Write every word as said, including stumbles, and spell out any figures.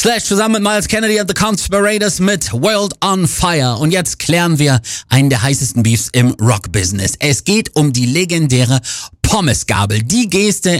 Slash zusammen mit Miles Kennedy und The Conspirators mit World on Fire. Und jetzt klären wir einen der heißesten Beefs im Rock-Business. Es geht um die legendäre Pommesgabel. Die Geste